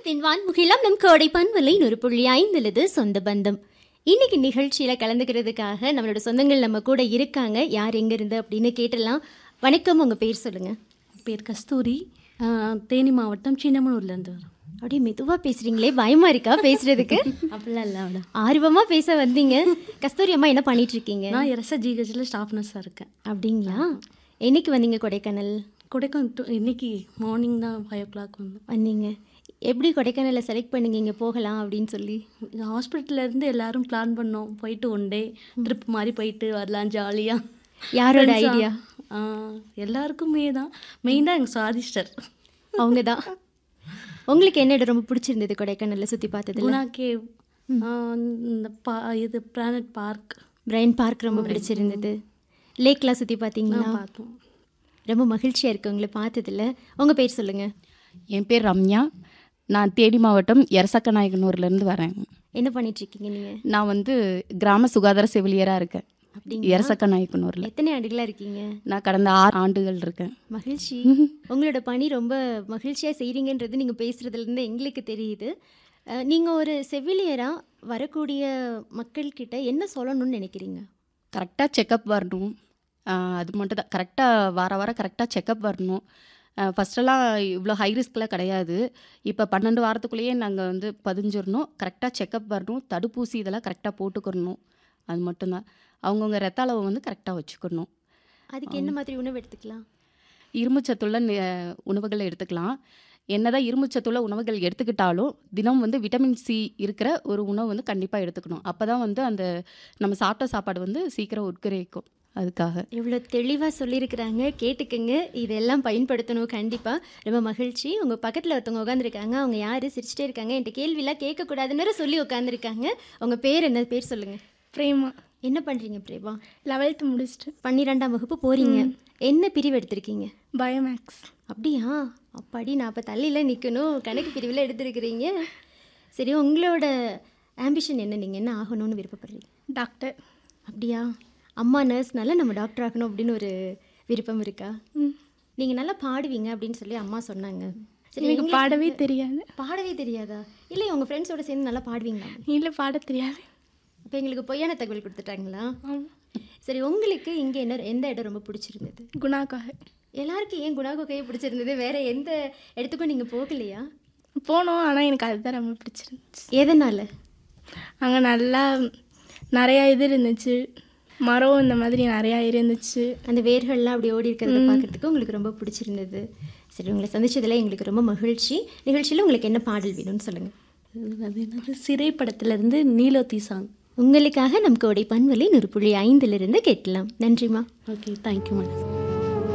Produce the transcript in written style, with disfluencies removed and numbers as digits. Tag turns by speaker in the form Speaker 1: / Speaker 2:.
Speaker 1: வசந்தத்தின் வான்முகிலம் நம் கோடை பண்பலை 100.5 சொந்த பந்தம். இன்னைக்கு நிகழ்ச்சியில கலந்துக்கிறதுக்காக நம்மளோட சொந்தங்கள் நம்ம கூட இருக்காங்க. யார் எங்க இருந்து அப்படின்னு கேட்டலாம். வணக்கம், உங்க பேர் சொல்லுங்க.
Speaker 2: பேர் கஸ்தூரி, தேனி மாவட்டம் சின்னமனூர்லேருந்து வரோம்.
Speaker 1: அப்படியே மெதுவா பேசுறீங்களே, பயமா இருக்கா பேசுறதுக்கு?
Speaker 2: அப்படிலாம் இல்லை அவட
Speaker 1: ஆர்வமா பேச வந்தீங்க. கஸ்தூரி அம்மா என்ன பண்ணிட்டு இருக்கீங்க?
Speaker 2: நான் எஸ்எஸ்ஜிஹெச்சில் ஸ்டாஃப் நர்ஸாக இருக்கேன்.
Speaker 1: அப்படிங்களா? என்னைக்கு வந்தீங்க கொடைக்கானல்?
Speaker 2: கொடைக்கானல் இன்னைக்கு மார்னிங் தான் 5 o'clock
Speaker 1: வந்தீங்க. எப்படி கொடைக்கானலை செலக்ட் பண்ணீங்க இங்கே போகலாம் அப்படின்னு சொல்லி?
Speaker 2: ஹாஸ்பிட்டல்லேருந்து எல்லாரும் பிளான் பண்ணோம், போயிட்டு 1 day ட்ரிப் மாதிரி போயிட்டு வரலாம் ஜாலியாக.
Speaker 1: யாரோட ஐடியா?
Speaker 2: எல்லாருக்குமே தான், மெயினாக எங்கள் சாதிஸ்டர்
Speaker 1: அவங்க தான். உங்களுக்கு என்ன இடம் ரொம்ப பிடிச்சிருந்தது கொடைக்கானலில் சுற்றி பார்த்தது?
Speaker 2: குணா கேவ், இந்த இது பிளானட் பார்க்,
Speaker 1: பிரைன் பார்க் ரொம்ப பிடிச்சிருந்தது. லேக்லாம் சுற்றி பார்த்தீங்களா?
Speaker 2: பார்த்தோம்.
Speaker 1: ரொம்ப மகிழ்ச்சியாக இருக்குது உங்களை பார்த்ததில்ல. உங்கள் பேர் சொல்லுங்கள்.
Speaker 3: என் பேர் ரம்யா. நான் தேனி மாவட்டம் எரசக்கநாயக்கனூர்லேருந்து வரேன்.
Speaker 1: என்ன பண்ணிகிட்ருக்கீங்க நீங்கள்?
Speaker 3: நான் கிராம சுகாதார செவிலியராக இருக்கேன்.
Speaker 1: அப்படிங்களா?
Speaker 3: எரசக்கநாயக்கனூரில்.
Speaker 1: எத்தனை ஆண்டுகளாக இருக்கீங்க?
Speaker 3: நான் கடந்த 6 ஆண்டுகள் இருக்கேன்.
Speaker 1: மகிழ்ச்சி. உங்களோட பணி ரொம்ப மகிழ்ச்சியாக செய்கிறீங்கன்றது நீங்கள் பேசுகிறதுலேருந்து எங்களுக்கு தெரியுது. நீங்கள் ஒரு செவிலியராக வரக்கூடிய மக்கள்கிட்ட என்ன சொல்லணும்னு நினைக்கிறீங்க?
Speaker 3: கரெக்டாக செக்கப் வரணும். அது மட்டும் தான். கரெக்டாக வார கரெக்டாக செக்கப் வரணும். ஃபஸ்ட்டெல்லாம் இவ்வளோ ஹை ரிஸ்கில் கிடையாது. இப்போ 12 வாரத்துக்குள்ளேயே நாங்கள் பதிஞ்சிடணும். கரெக்டாக செக்கப் வரணும். தடுப்பூசி இதெல்லாம் கரெக்டாக போட்டுக்கிறணும். அது மட்டும்தான். அவங்கவுங்க ரத்த அளவை கரெக்டாக வச்சுக்கணும்.
Speaker 1: அதுக்கு என்ன மாதிரி உணவு எடுத்துக்கலாம்?
Speaker 3: இரும்புச்சத்துள்ள உணவுகளை எடுத்துக்கலாம். என்னதான் இரும்புச்சத்துள்ள உணவுகள் எடுத்துக்கிட்டாலும் தினம் விட்டமின் சி இருக்கிற ஒரு உணவு கண்டிப்பாக எடுத்துக்கணும். அப்போ தான் அந்த நம்ம சாப்பிட்ட சாப்பாடு சீக்கிரம் உட்கரிக்கும். அதுக்காக
Speaker 1: இவ்வளோ தெளிவாக சொல்லியிருக்கிறாங்க, கேட்டுக்கங்க. இதெல்லாம் பயன்படுத்தணும் கண்டிப்பாக. ரொம்ப மகிழ்ச்சி. உங்கள் பக்கத்தில் ஒருத்தவங்க உட்காந்துருக்காங்க. அவங்க யார்? சிரிச்சிட்டே இருக்காங்க. என்கிட்ட கேள்விலாம் கேட்கக்கூடாதுன்னு சொல்லி உட்காந்துருக்காங்க. உங்கள் பேர் என்ன? பேர் சொல்லுங்கள்.
Speaker 4: பிரேமா.
Speaker 1: என்ன பண்ணுறீங்க பிரேமா?
Speaker 4: 11th முடிச்சுட்டு
Speaker 1: 12ஆம் வகுப்பு போகிறீங்க. என்ன பிரிவு எடுத்திருக்கீங்க?
Speaker 4: பயோமேக்ஸ்.
Speaker 1: அப்படியா? அப்பாடி, நான் அப்போ தள்ளியில் நிற்கணும். கணக்கு பிரிவில் எடுத்திருக்கிறீங்க. சரி, உங்களோட ஆம்பிஷன் என்ன? நீங்கள் என்ன ஆகணும்னு விருப்பப்படுறீங்க?
Speaker 4: டாக்டர்.
Speaker 1: அப்படியா? அம்மா நர்ஸ்னால நம்ம டாக்டர் ஆகணும் அப்படின்னு ஒரு விருப்பம் இருக்கா? நீங்கள் நல்லா பாடுவீங்க அப்படின்னு சொல்லி அம்மா சொன்னாங்க. சரி,
Speaker 4: எனக்கு பாடவே தெரியாது.
Speaker 1: பாடவே தெரியாதா? இல்லை, உங்கள் ஃப்ரெண்ட்ஸோட சேர்ந்து நல்லா பாடுவீங்களா?
Speaker 4: இல்லை, பாட தெரியாது.
Speaker 1: இப்போ எங்களுக்கு பொய்யான தகவல் கொடுத்துட்டாங்களா? சரி, உங்களுக்கு இங்கே எந்த இடம் ரொம்ப பிடிச்சிருந்தது?
Speaker 4: குணாக்காக.
Speaker 1: எல்லாருக்கும் ஏன் குணா குகையை பிடிச்சிருந்தது? வேறு எந்த இடத்துக்கும் நீங்கள் போகலையா?
Speaker 4: போனோம், ஆனால் எனக்கு அதுதான் ரொம்ப பிடிச்சிருந்துச்சு.
Speaker 1: எதனால்?
Speaker 4: அங்கே நல்லா நிறையா இது இருந்துச்சு, மரம் இந்த மாதிரி நிறையா இருந்துச்சு.
Speaker 1: அந்த வேர்கள்லாம் அப்படி ஓடி இருக்கிறத பார்க்குறதுக்கு உங்களுக்கு ரொம்ப பிடிச்சிருந்தது. சரி, உங்களை சந்திச்சதில் எங்களுக்கு ரொம்ப மகிழ்ச்சி. நிகழ்ச்சியில் உங்களுக்கு என்ன பாடல் வேணும்னு சொல்லுங்கள்.
Speaker 2: அது என்னது, சிறை படத்துலேருந்து நீலோத்தி சாங்.
Speaker 1: உங்களுக்காக நம் கோடை பண்பலை 100.5 கேட்கலாம். நன்றிம்மா.
Speaker 2: Okay, thank you madam.